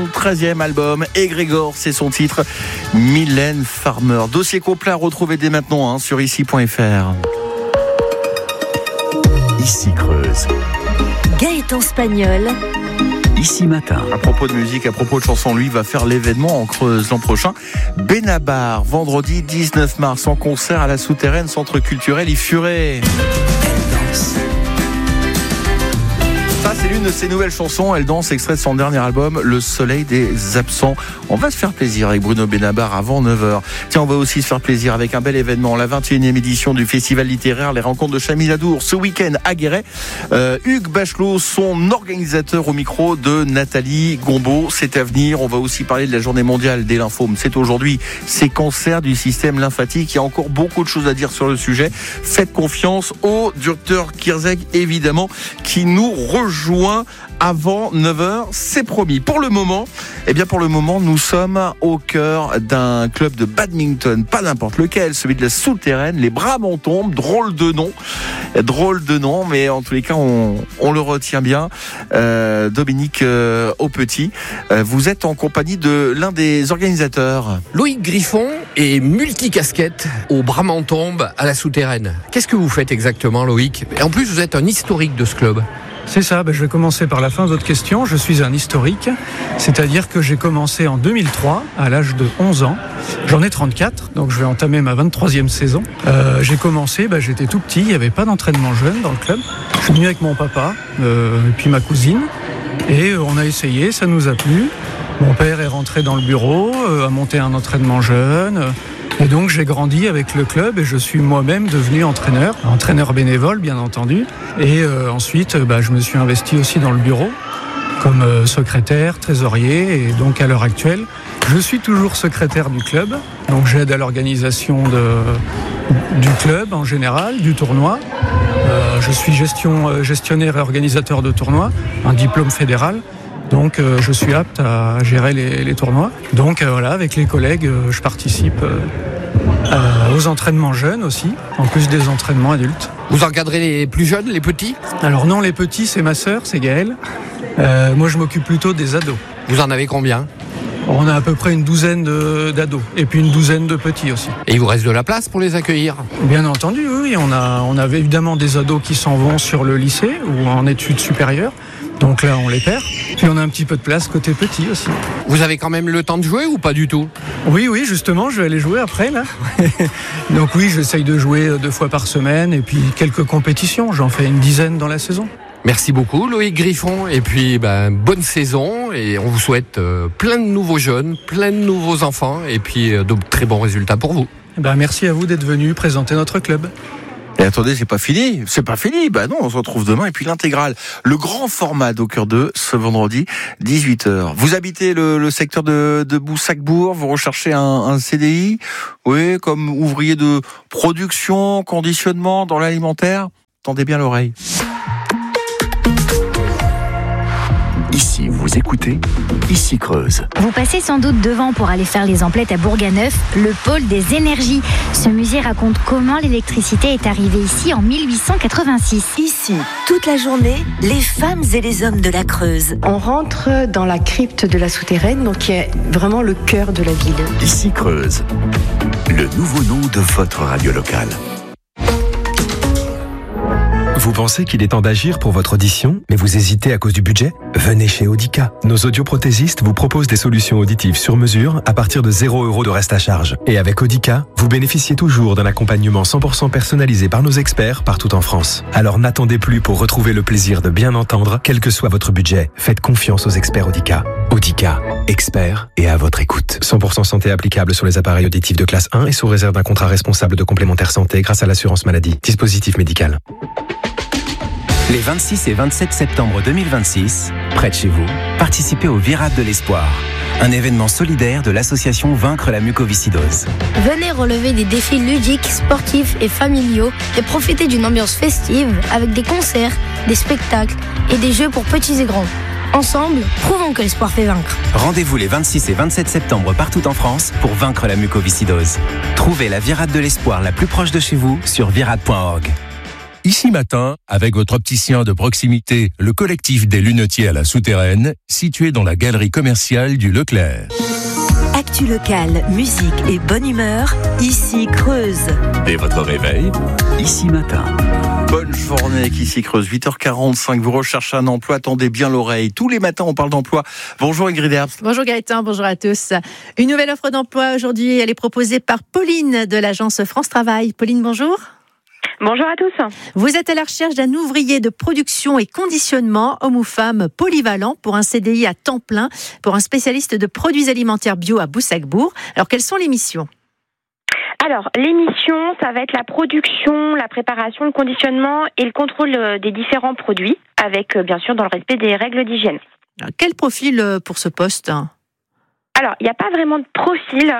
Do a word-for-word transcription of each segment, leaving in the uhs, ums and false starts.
treizième album. Et Grégor, c'est son titre, Mylène Farmer. Dossier complet à retrouver dès maintenant hein, sur ici point f r. Ici Creuse. Gaëtan Spagnol. Ici Matin. À propos de musique, à propos de chansons, lui va faire l'événement en Creuse l'an prochain. Benabar, vendredi dix-neuf mars, en concert à la Souterraine, centre culturel Ifuré. Ça, c'est l'une de ses nouvelles chansons. Elle danse, extrait de son dernier album, Le Soleil des Absents. On va se faire plaisir avec Bruno Benabar avant neuf heures. Tiens, on va aussi se faire plaisir avec un bel événement, la vingt et unième édition du festival littéraire Les Rencontres de Chamiladour, ce week-end à Guéret. Euh, Hugues Bachelot, son organisateur au micro de Nathalie Gombeau. C'est à venir. On va aussi parler de la journée mondiale des lymphomes. C'est aujourd'hui. Ces cancers du système lymphatique. Il y a encore beaucoup de choses à dire sur le sujet. Faites confiance au docteur Kirzeg, évidemment, qui nous rejoint avant neuf heures, c'est promis. Pour le moment, eh bien pour le moment, nous sommes au cœur d'un club de badminton, pas n'importe lequel, celui de la Souterraine, les Brabantombes, drôle de nom, drôle de nom, mais en tous les cas, on, on le retient bien. Euh, Dominique euh, Aupetit, euh, vous êtes en compagnie de l'un des organisateurs. Loïc Griffon est multicasquette au Brabantombes à la Souterraine. Qu'est-ce que vous faites exactement, Loïc ? Et en plus, vous êtes un historique de ce club. C'est ça, ben je vais commencer par la fin de votre question. Je suis un historique, c'est-à-dire que j'ai commencé en deux mille trois, à l'âge de onze ans. J'en ai trente-quatre, donc je vais entamer ma vingt-troisième saison. Euh, j'ai commencé, ben j'étais tout petit, il n'y avait pas d'entraînement jeune dans le club. Je suis venu avec mon papa, euh, et puis ma cousine, et on a essayé, ça nous a plu. Mon père est rentré dans le bureau, euh, a monté un entraînement jeune. Euh, Et donc j'ai grandi avec le club et je suis moi-même devenu entraîneur, entraîneur bénévole bien entendu. Et euh, ensuite bah, je me suis investi aussi dans le bureau comme euh, secrétaire, trésorier. Et donc à l'heure actuelle, je suis toujours secrétaire du club. Donc j'aide à l'organisation de, du club en général, du tournoi. Euh, je suis gestion, euh, gestionnaire et organisateur de tournois, un diplôme fédéral. Donc euh, je suis apte à gérer les, les tournois. Donc euh, voilà, avec les collègues, euh, je participe euh, euh, aux entraînements jeunes aussi, en plus des entraînements adultes. Vous encadrez les plus jeunes, les petits ? Alors non, les petits, c'est ma sœur, c'est Gaëlle. Euh, moi, je m'occupe plutôt des ados. Vous en avez combien ? On a à peu près une douzaine de, d'ados, et puis une douzaine de petits aussi. Et il vous reste de la place pour les accueillir ? Bien entendu, oui. On a, on avait évidemment des ados qui s'en vont sur le lycée ou en études supérieures. Donc là, on les perd. Puis on a un petit peu de place côté petit aussi. Vous avez quand même le temps de jouer ou pas du tout ? Oui, oui, justement, je vais aller jouer après, là. Donc oui, j'essaye de jouer deux fois par semaine et puis quelques compétitions. J'en fais une dizaine dans la saison. Merci beaucoup, Loïc Griffon. Et puis, ben, bonne saison. Et on vous souhaite euh, plein de nouveaux jeunes, plein de nouveaux enfants. Et puis, euh, de très bons résultats pour vous. Ben, merci à vous d'être venu présenter notre club. Et attendez, c'est pas fini, c'est pas fini. Bah non, on se retrouve demain et puis l'intégrale, le grand format d'Au Cœur deux ce vendredi dix-huit heures. Vous habitez le, le secteur de, de Boussac-Bourg, vous recherchez un, un C D I, oui, comme ouvrier de production, conditionnement dans l'alimentaire. Tendez bien l'oreille. Ici, vous écoutez Ici Creuse. Vous passez sans doute devant pour aller faire les emplettes à Bourganeuf, le pôle des énergies. Ce musée raconte comment l'électricité est arrivée ici en mille huit cent quatre-vingt-six. Ici, toute la journée, les femmes et les hommes de la Creuse. On rentre dans la crypte de la Souterraine, donc qui est vraiment le cœur de la ville. Ici Creuse, le nouveau nom de votre radio locale. Vous pensez qu'il est temps d'agir pour votre audition, mais vous hésitez à cause du budget ? Venez chez Audica. Nos audioprothésistes vous proposent des solutions auditives sur mesure à partir de zéro euro de reste à charge. Et avec Audica, vous bénéficiez toujours d'un accompagnement cent pour cent personnalisé par nos experts partout en France. Alors n'attendez plus pour retrouver le plaisir de bien entendre, quel que soit votre budget. Faites confiance aux experts Audica. Audica, experts et à votre écoute. cent pour cent santé applicable sur les appareils auditifs de classe un et sous réserve d'un contrat responsable de complémentaire santé grâce à l'assurance maladie. Dispositif médical. Les vingt-six et vingt-sept septembre deux mille vingt-six, près de chez vous, participez au Virade de l'Espoir, un événement solidaire de l'association Vaincre la mucoviscidose. Venez relever des défis ludiques, sportifs et familiaux et profiter d'une ambiance festive avec des concerts, des spectacles et des jeux pour petits et grands. Ensemble, prouvons que l'espoir fait vaincre. Rendez-vous les vingt-six et vingt-sept septembre partout en France pour vaincre la mucoviscidose. Trouvez la Virade de l'Espoir la plus proche de chez vous sur virade point org. Ici Matin, avec votre opticien de proximité, le collectif des lunetiers à la Souterraine, situé dans la galerie commerciale du Leclerc. Actu locale, musique et bonne humeur, ici Creuse. Dès votre réveil, Ici Matin. Bonne journée avec Ici Creuse, huit heures quarante-cinq. Vous recherchez un emploi, attendez bien l'oreille. Tous les matins, on parle d'emploi. Bonjour Ingrid Herbst. Bonjour Gaëtan, bonjour à tous. Une nouvelle offre d'emploi aujourd'hui, elle est proposée par Pauline de l'agence France Travail. Pauline, bonjour. Bonjour à tous. Vous êtes à la recherche d'un ouvrier de production et conditionnement, homme ou femme polyvalent, pour un C D I à temps plein, pour un spécialiste de produits alimentaires bio à Boussac-Bourg. Alors, quelles sont les missions ? Alors, les missions, ça va être la production, la préparation, le conditionnement et le contrôle des différents produits, avec bien sûr dans le respect des règles d'hygiène. Alors, quel profil pour ce poste ? Alors, il n'y a pas vraiment de profil,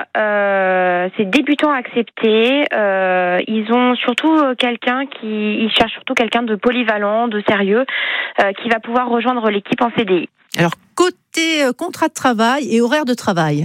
euh, c'est débutant accepté. Euh, ils ont surtout quelqu'un qui, ils cherchent surtout quelqu'un de polyvalent, de sérieux, euh, qui va pouvoir rejoindre l'équipe en C D I. Alors, côté euh, contrat de travail et horaire de travail.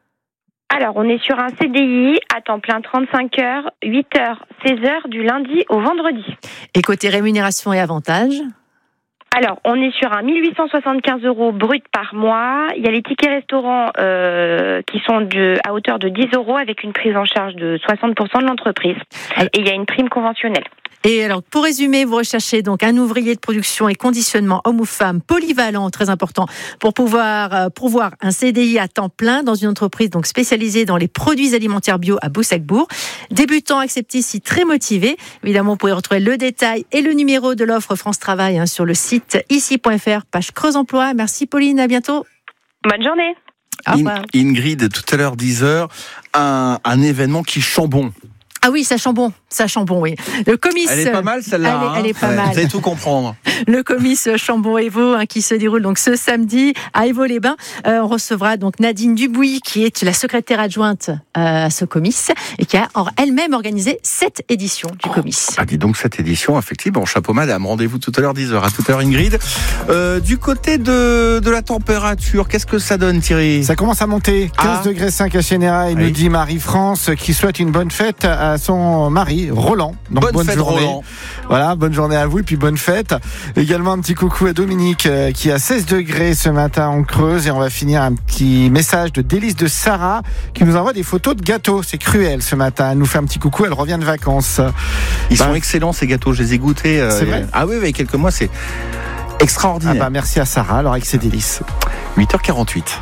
Alors, on est sur un C D I à temps plein, trente-cinq heures, huit heures, seize heures, du lundi au vendredi. Et côté rémunération et avantages ? Alors, on est sur un mille huit cent soixante-quinze euros brut par mois. Il y a les tickets restaurants euh, qui sont de, à hauteur de dix euros avec une prise en charge de soixante pour cent de l'entreprise. Et il y a une prime conventionnelle. Et alors, pour résumer, vous recherchez donc un ouvrier de production et conditionnement, homme ou femme, polyvalent, très important, pour pouvoir euh, pourvoir un C D I à temps plein dans une entreprise donc spécialisée dans les produits alimentaires bio à Boussac-Bourg. Débutant accepté ici, très motivé. Évidemment, vous pouvez retrouver le détail et le numéro de l'offre France Travail hein, sur le site ici point f r, page Creuse Emploi. Merci Pauline, à bientôt. Bonne journée. Au revoir. In- Ingrid, tout à l'heure, dix heures, un, un événement qui chambon. Ah oui, ça chambon, ça chambon, oui. Le comice. Elle est pas mal celle-là. Elle est, elle est pas hein. mal. Vous allez tout comprendre. Le comice Chambon-Évaux hein, qui se déroule donc ce samedi à Évaux-les-Bains. Euh, on recevra donc Nadine Dubuis qui est la secrétaire adjointe euh, à ce comice et qui a or, elle-même organisé cette édition du comice. Ah, dis donc cette édition, effectivement, chapeau madame. Rendez-vous tout à l'heure dix heures. À tout à l'heure Ingrid. Euh, du côté de, de la température, qu'est-ce que ça donne Thierry ? Ça commence à monter. quinze degrés cinq à Chénérail, oui. Nous dit Marie-France qui souhaite une bonne fête à son mari Roland. Donc bonne, bonne fête journée. Roland. Voilà, bonne journée à vous et puis bonne fête. Également un petit coucou à Dominique euh, qui a seize degrés ce matin en Creuse et on va finir un petit message de Délice de Sarah qui nous envoie des photos de gâteaux. C'est cruel ce matin. Elle nous fait un petit coucou, elle revient de vacances. Ils bah, sont excellents ces gâteaux, je les ai goûtés. Euh, c'est vrai. Ah oui, il y a quelques mois, c'est extraordinaire. Ah bah merci à Sarah alors avec ses délices. huit heures quarante-huit.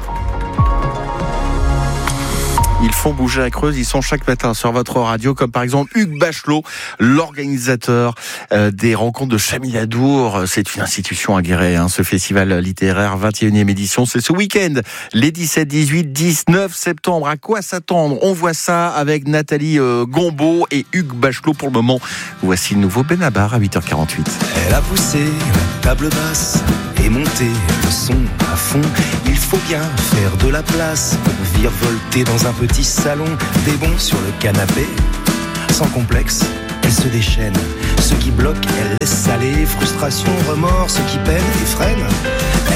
Ils font bouger la Creuse, ils sont chaque matin sur votre radio, comme par exemple Hugues Bachelot, l'organisateur euh, des rencontres de Chamiladour. C'est une institution agréée, hein, ce festival littéraire, vingt et unième édition. C'est ce week-end, les dix-sept, dix-huit, dix-neuf septembre. À quoi s'attendre ? On voit ça avec Nathalie euh, Gombeau et Hugues Bachelot pour le moment. Voici le nouveau Benabar à huit heures quarante-huit. Elle a poussé la table basse et monté le son à fond. Il faut bien faire de la place pour virevolter dans un petit salon. Des bons sur le canapé, sans complexe, elle se déchaîne. Ce qui bloque, elle laisse aller. Frustration, remords, ce qui peine et freine.